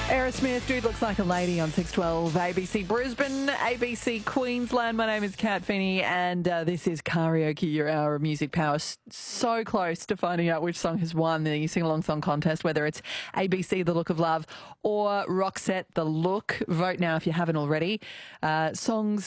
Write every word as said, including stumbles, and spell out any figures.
Aerosmith, Dude Looks Like a Lady on six twelve A B C Brisbane, A B C Queensland. My name is Kat Finney and uh, this is Karaoke, your hour of music power. So close to finding out which song has won the sing-along song contest, whether it's A B C, The Look of Love, or Roxette, The Look. Vote now if you haven't already. Uh, songs